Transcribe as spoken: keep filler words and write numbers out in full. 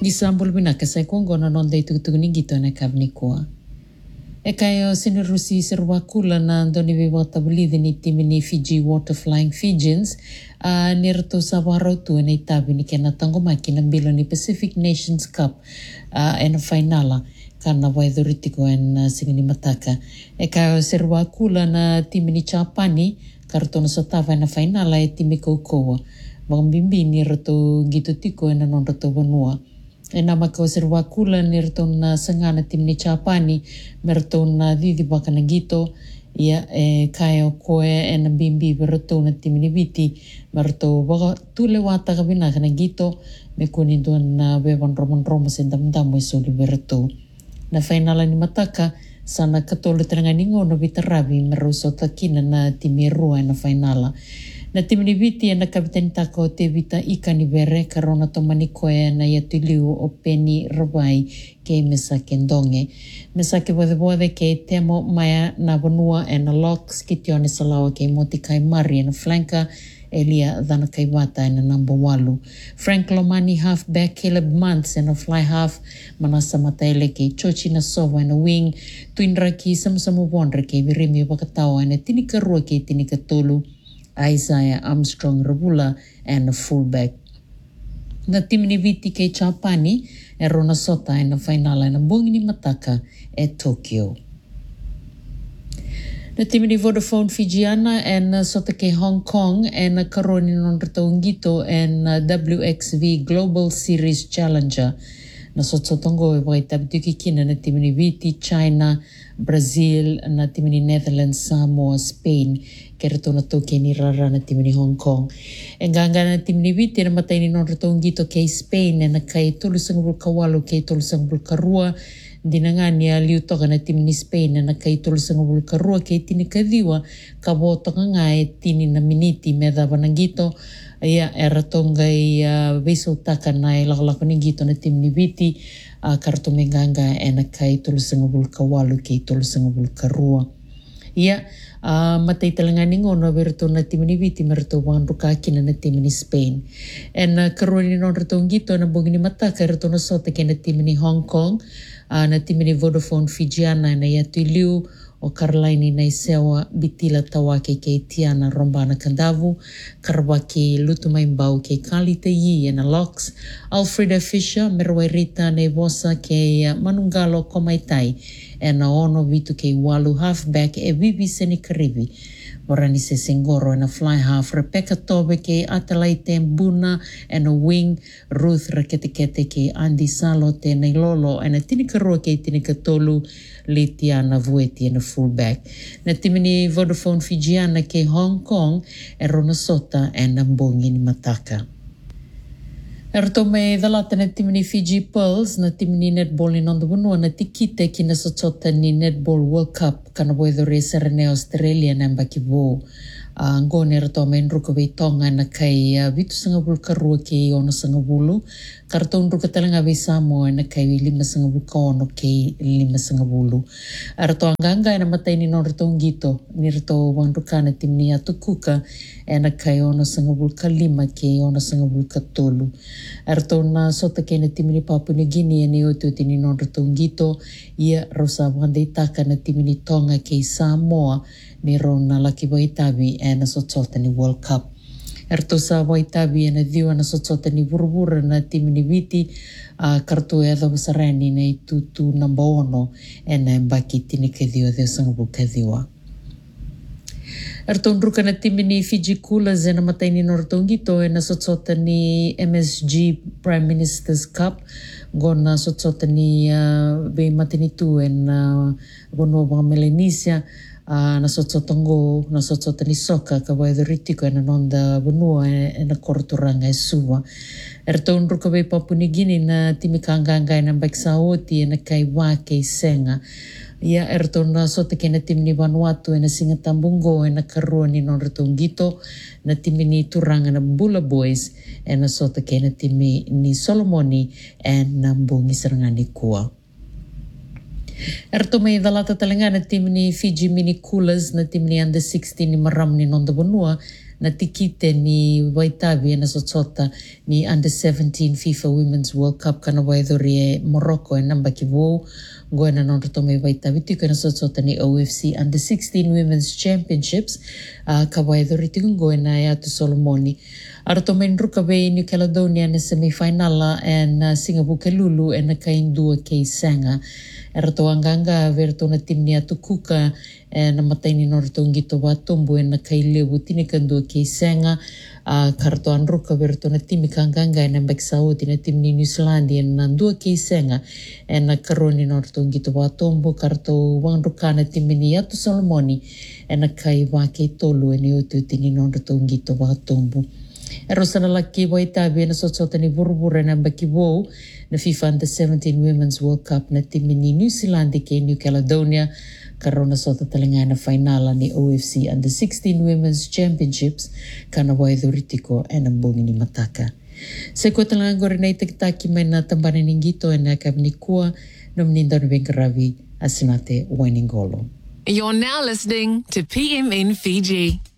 Gisambul binaka sa kongona non day tugtugni gito na kavni kua. E kayo sinirusi serwakula na andoni viwata bulidi ni timini Fiji Water Flying Fijians uh, nirto sa warautu na itabi ni kena tangomaki na bilo ni Pacific Nations Cup uh, en finala kana waidhuritiko en uh, singini mataka. E kayo serwakula na timini Chapani kartona sotava na finala e timi Kaukoa. Mga ni rato gitu tiko en non rato wanua. E nama kau serwakula ni rato na sangana timini Chapani merto na didi baka na gito ia e kaya koe e na bimbi berato na timini biti merto baka tule wata kabina kana gito me kuni doon na beban roman roma sendam-damo isuli berato. Na finala ni mataka sana katolo teranganingo no bitarabi meruso takina na timi rua na finala. Na timini viti na kapitani tako te vita ika ni bere karona tomani koe na yatiliu o peni rabai ke mesa kendonge. Mesa ke bode bode ke temo maya na vanua e na locks ki tione salawa ke moti kai mari na flanka elia dana kai wata na number walu. Frank Lomani halfback Caleb Months and a fly half manasa mataele ke chochi na sova na wing tuindra ki samsamu bondra ke virimi wakatawa na tinika rua ke tinika tolu Isaiah Armstrong Rabula and a fullback. Na timini viti ke Chapani e rona sota e na finala na bungi ni mataka e Tokyo. Na timini Vodafone Fijiana e na sota ke Hong Kong e na karoni non rataungito e na W X V Global Series Challenger. Na sotsotongo e wai tabituki kina na timini viti China, Brazil, na timini Netherlands, Samoa, Spain, ke rato na toke ni rara na timini Hong Kong. E nganga na timini viti na matai ni non rato ngito ke Spain e na kai tolu sangabul kawalo ke tolu sangabul karua dinangani a liu toka na timini Spain e na kai tolu sangabul karua ke tini kadiwa ka botoka nga e tini na miniti me daba nangito ia e ratonga i uh, viso taka na e lakalako ni gito na timini viti uh, karto menganga e na kai tolu sangabul kawalu ke tolu sangabul karua. Ia uh, matai talangani ngono berto na timini viti merto wanruka kina na timini Spain. E na karoni non rato ngito na bugini mataka rato na sota ke na timini Hong Kong, uh, na timini Vodafone Fijiana na yatiliu o Karlaini na isewa bitila tawake ke tiana rombana kandavu, karwaki lutumaimbau ke kalite yi na locks, Alfreda Fisher merwairita na ivosa ke manungalo komaitai, e na ono vitu ke walu halfback e vivi seni karibi. Morani se sengoro e na fly half Rebecca Tobe ke Atalaite Mbuna e na wing Ruth Raketekete ke Andy Salo te na ilolo e na tinikarua ke tinikatolu Litia na vueti e na fullback. Na timini Vodafone Fijiana ke Hong Kong e rona sota e na mbongi ni mataka. Erto me dalata na timini Fiji Pearls na timini netball ni nondo bunua na tikite ki na sotota ni netball World Cup kana boedore serene Australia na mbakibo. Uh, ngone rato me nruka tonga na kai uh, vitu sangabul karua ke ono sangabulu. Karto nruka talanga be Samoa na kai lima sangabul ka ono ke lima sangabulu. Rato anganga na matai ni non rato ngito ni rato wanruka na timini atukuka e na kai ono sangabul ka lima ke ono sangabul ka tolu. Rato na sota ke na timini Papua New Guinea ni oto tini non rato ngito ia rosa wandeitaka na timini Tonga ke Samoa ni rona laki waitabi e na sotsota ni World Cup. Erto sa waitabi e na diwa na sotsota ni burubura na timini viti uh, kartu e adho basarani na itutu namba ono e na mbaki tini kadhiwa dheo sangabu kadhiwa. Erto nruka na timini Fiji Coolers e na mataini nortongito e na sotsota ni M S G Prime Minister's Cup gona sotsota ni uh, be matinitu e na gono mga Melanesia Uh, na sotsotongo, na sotsota ni soka ka waidhuritiko e na nonda bunua e, e na korturanga e suwa. Erto unruka be Papua New Guinea na timikanganga e na mbaiksawoti e na kaiwa ke senga. Ia erto na sota ke na timini Vanuatu e na Singatambungo e na karua ni non ratongito na timini Turanga na Bula Boys e na sota ke na timi ni Solomoni e na mbungi sarangani kua. Erto may dalata talaga na team ni Fiji Mini Coolers na team ni under sixteen ni Maram ni Nonda Bunua na tikite ni waitavi na sotota ni under seventeen FIFA Women's World Cup kana waidhuri e Morocco e namba kivu ngoe na nondo tome waitavi tiko na sotota ni O F C under sixteen Women's Championships uh, ka waidhuri tiko ngoe na ya tu Solomoni aratome nruka ve New Caledonia na semifinala and uh, Singapore Kelulu e na kaindua kei sanga erato anganga verto na tim ni atukuka e na mataini no rato ngito wa tombo e na kailewu tine kandua kei senga a uh, karato anruka verto na timi kanganga e na mbeksaoti na tim ni New Zealand e na ndua kei senga e na karoni no rato ngito wa tombo karato wangruka na timi ni atu Solomoni e na kai wa kei tolu e ni utu tini no rato ngito wa tombo. E rosana laki wa itabi na sotsota ni burubura na mbakiwo na FIFA Under seventeen Women's World Cup na timi ni New Zealand ke New Caledonia karona sota talinga na finala ni O F C Under sixteen Women's Championships kana waidhuritiko e na mbongi ni mataka. Se kua talanga gore na itakitaki mai na tambane ningito e na kabnikua no mninda no vengaravi asinate wainingolo. You're now listening to P M N Fiji.